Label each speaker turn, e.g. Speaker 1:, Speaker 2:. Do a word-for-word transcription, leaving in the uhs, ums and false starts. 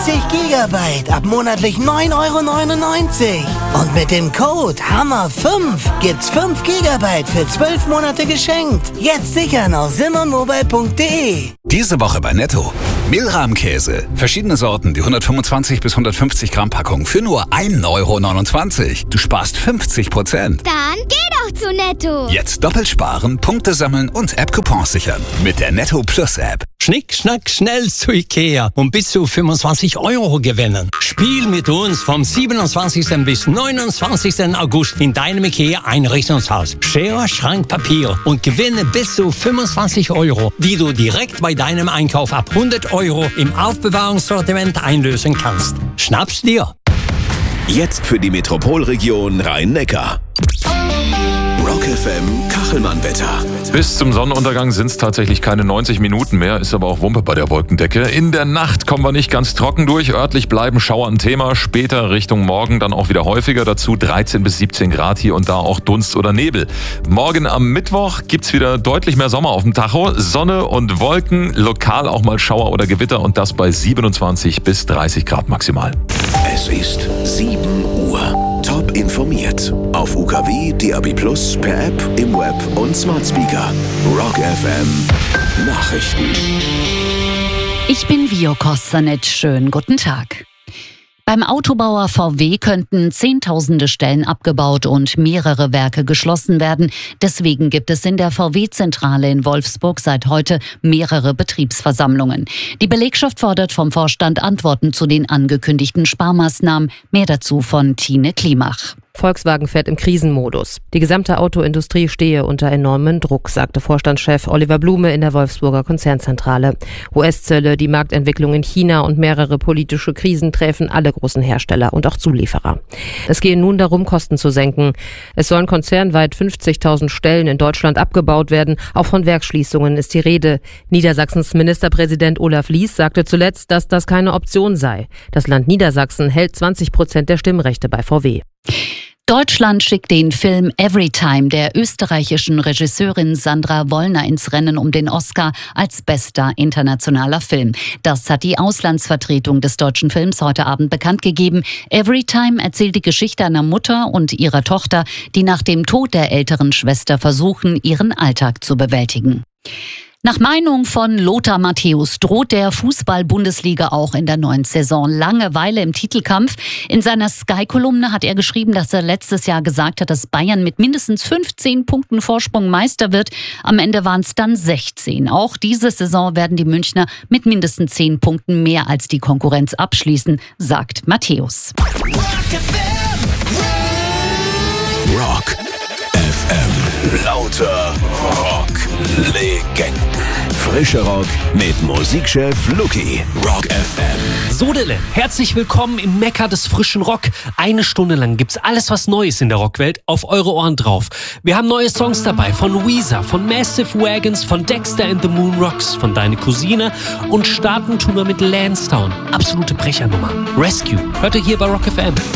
Speaker 1: zwanzig Gigabyte ab monatlich neun Euro neunundneunzig. Und mit dem Code Hammer fünf gibt's fünf Gigabyte für zwölf Monate geschenkt. Jetzt sichern auf simmermobile punkt de.
Speaker 2: Diese Woche bei Netto. Mehlrahmkäse. Verschiedene Sorten, die hundertfünfundzwanzig bis hundertfünfzig Gramm Packung für nur ein Euro neunundzwanzig. Du sparst fünfzig Prozent.
Speaker 3: Dann geh doch zu Netto.
Speaker 2: Jetzt doppelt sparen, Punkte sammeln und App-Coupons sichern. Mit der Netto Plus App.
Speaker 4: Schnick, schnack, schnell zu Ikea und bis zu fünfundzwanzig Euro gewinnen. Spiel mit uns vom siebenundzwanzigsten bis neunundzwanzigsten August in deinem Ikea Einrichtungshaus. Schere, Schrank, Papier und gewinne bis zu fünfundzwanzig Euro, die du direkt bei deinem Einkauf ab hundert Euro im Aufbewahrungssortiment einlösen kannst. Schnapp's dir!
Speaker 5: Jetzt für die Metropolregion Rhein-Neckar. Rock F M Kachelmann-Wetter.
Speaker 6: Bis zum Sonnenuntergang sind es tatsächlich keine neunzig Minuten mehr, ist aber auch Wumpe bei der Wolkendecke. In der Nacht kommen wir nicht ganz trocken durch, örtlich bleiben Schauer ein Thema, später Richtung Morgen dann auch wieder häufiger, dazu dreizehn bis siebzehn Grad, hier und da auch Dunst oder Nebel. Morgen am Mittwoch gibt's wieder deutlich mehr Sommer auf dem Tacho, Sonne und Wolken, lokal auch mal Schauer oder Gewitter und das bei siebenundzwanzig bis dreißig Grad maximal.
Speaker 5: Es ist sieben Uhr. Top informiert. Auf U K W, D A B Plus, per App, im Web und Smart Speaker. Rock F M Nachrichten.
Speaker 7: Ich bin Vio Kostanec. Schönen guten Tag. Beim Autobauer V W könnten Zehntausende Stellen abgebaut und mehrere Werke geschlossen werden. Deswegen gibt es in der V W-Zentrale in Wolfsburg seit heute mehrere Betriebsversammlungen. Die Belegschaft fordert vom Vorstand Antworten zu den angekündigten Sparmaßnahmen. Mehr dazu von Tine Klimach.
Speaker 8: Volkswagen fährt im Krisenmodus. Die gesamte Autoindustrie stehe unter enormem Druck, sagte Vorstandschef Oliver Blume in der Wolfsburger Konzernzentrale. U S-Zölle, die Marktentwicklung in China und mehrere politische Krisen treffen alle großen Hersteller und auch Zulieferer. Es gehe nun darum, Kosten zu senken. Es sollen konzernweit fünfzigtausend Stellen in Deutschland abgebaut werden. Auch von Werksschließungen ist die Rede. Niedersachsens Ministerpräsident Olaf Lies sagte zuletzt, dass das keine Option sei. Das Land Niedersachsen hält zwanzig Prozent der Stimmrechte bei V W.
Speaker 7: Deutschland schickt den Film Everytime der österreichischen Regisseurin Sandra Wollner ins Rennen um den Oscar als bester internationaler Film. Das hat die Auslandsvertretung des deutschen Films heute Abend bekannt gegeben. Everytime erzählt die Geschichte einer Mutter und ihrer Tochter, die nach dem Tod der älteren Schwester versuchen, ihren Alltag zu bewältigen. Nach Meinung von Lothar Matthäus droht der Fußball-Bundesliga auch in der neuen Saison Langeweile im Titelkampf. In seiner Sky-Kolumne hat er geschrieben, dass er letztes Jahr gesagt hat, dass Bayern mit mindestens fünfzehn Punkten Vorsprung Meister wird. Am Ende waren es dann sechzehn. Auch diese Saison werden die Münchner mit mindestens zehn Punkten mehr als die Konkurrenz abschließen, sagt Matthäus.
Speaker 5: Rock F M. Lauter Rock-Legenden. Frische Rock mit Musikchef Luki. Rock F M.
Speaker 9: Sodele, herzlich willkommen im Mekka des frischen Rock. Eine Stunde lang gibt's alles, was Neues in der Rockwelt auf eure Ohren drauf. Wir haben neue Songs dabei von Weezer, von Massive Wagons, von Dexter and the Moon Rocks, von Deine Cousine und starten tun wir mit Lansdowne. Absolute Brechernummer. Rescue. Hört ihr hier bei Rock F M.